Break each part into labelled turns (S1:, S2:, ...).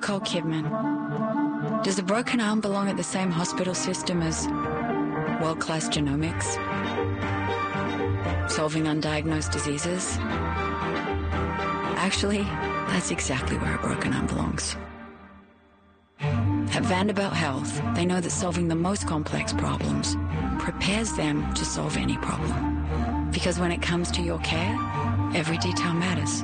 S1: Nicole Kidman. Does a broken arm belong at the same hospital system as world-class genomics? Solving undiagnosed diseases? Actually, that's exactly where a broken arm belongs. At Vanderbilt Health, they know that solving the most complex problems prepares them to solve any problem. Because when it comes to your care, every detail matters.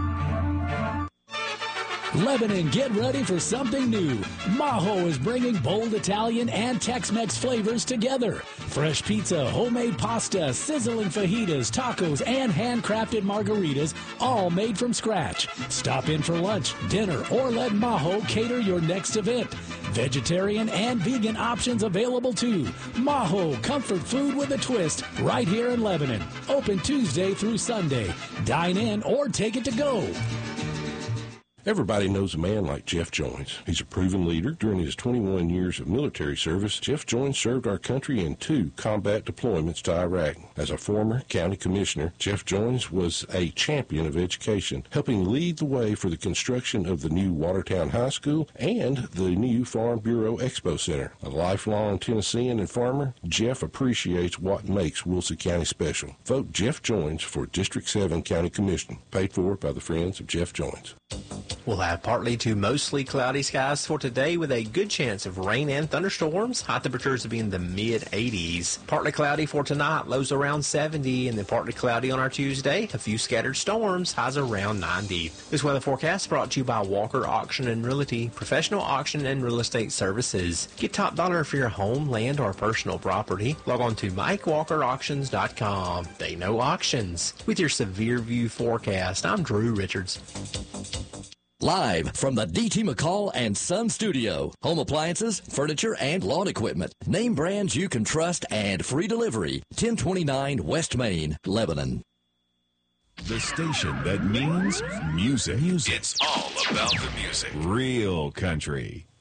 S2: Lebanon, get ready for something new. Maho is bringing bold Italian and Tex-Mex flavors together. Fresh pizza, homemade pasta, sizzling fajitas, tacos, and handcrafted margaritas, all made from scratch. Stop in for lunch, dinner, or let Maho cater your next event. Vegetarian and vegan options available too. Maho, comfort food with a twist, right here in Lebanon. Open Tuesday through Sunday. Dine in or take it to go.
S3: Everybody knows a man like Jeff Joins. He's a proven leader. During his 21 years of military service, Jeff Joins served our country in 2 combat deployments to Iraq. As a former county commissioner, Jeff Joins was a champion of education, helping lead the way for the construction of the new Watertown High School and the new Farm Bureau Expo Center. A lifelong Tennessean and farmer, Jeff appreciates what makes Wilson County special. Vote Jeff Joins for District 7 County Commission. Paid for by the Friends of Jeff Joins.
S4: We'll have partly to mostly cloudy skies for today with a good chance of rain and thunderstorms. High temperatures will be in the mid-80s. Partly cloudy for tonight, lows around 70, and then partly cloudy on our Tuesday. A few scattered storms, highs around 90. This weather forecast brought to you by Walker Auction and Realty, professional auction and real estate services. Get top dollar for your home, land, or personal property. Log on to MikeWalkerAuctions.com. They know auctions. With your severe view forecast, I'm Drew Richards.
S5: Live from the D.T. McCall and Son Studio. Home appliances, furniture, and lawn equipment. Name brands you can trust and free delivery. 1029 West Main, Lebanon.
S6: The station that means music. It's all about the music. Real country.